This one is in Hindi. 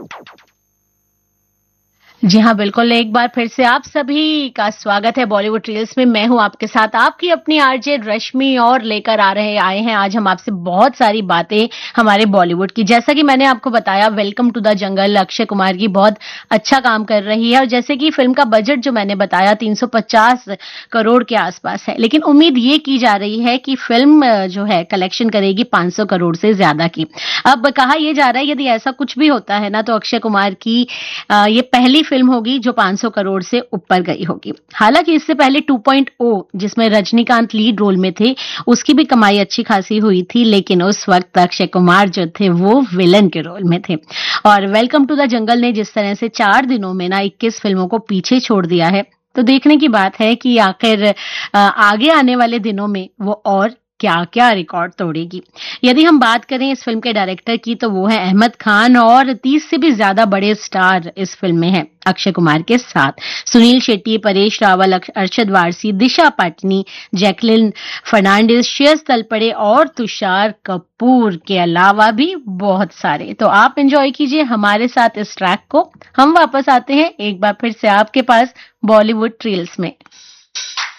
जी हाँ, बिल्कुल, एक बार फिर से आप सभी का स्वागत है बॉलीवुड रील्स में। मैं हूँ आपके साथ आपकी अपनी आरजे रश्मि और लेकर आए हैं आज हम आपसे बहुत सारी बातें हमारे बॉलीवुड की। जैसा कि मैंने आपको बताया, welcome to the jungle Akshay Kumar की बहुत अच्छा काम कर रही है और जैसे कि फिल्म का बजट जो मैंने बताया 350 करोड़ के आसपास है, लेकिन उम्मीद ये की जा रही है कि फिल्म जो है कलेक्शन करेगी 500 करोड़ से ज्यादा की। अब कहा यह जा रहा है यदि ऐसा कुछ भी होता है ना तो अक्षय कुमार की ये पहली फिल्म होगी जो 500 करोड़ से ऊपर गई होगी। हालांकि इससे पहले 2.0 जिसमें रजनीकांत लीड रोल में थे, उसकी भी कमाई अच्छी खासी हुई थी, लेकिन उस वक्त अक्षय कुमार जो थे वो विलन के रोल में थे। और वेलकम टू द जंगल ने जिस तरह से 4 दिनों में ना 21 फिल्मों को पीछे छोड़ दिया है, तो देखने की बात है कि आखिर आगे आने वाले दिनों में वो और क्या-क्या रिकॉर्ड तोड़ेगी। यदि हम बात करें इस फिल्म के डायरेक्टर की तो वो है अहमद खान और 30 से भी ज्यादा बड़े स्टार इस फिल्म में हैं अक्षय कुमार के साथ। सुनील शेट्टी, परेश रावल, अरशद वारसी, दिशा पाटनी, जैकलिन फर्नांडिस, श्रेयस तलपड़े और तुषार कपूर के अलावा भी बहुत सारे। तो आप एंजॉय कीजिए हमारे साथ इस ट्रैक को। हम वापस आते हैं एक बार फिर से आपके पास बॉलीवुड रील्स में।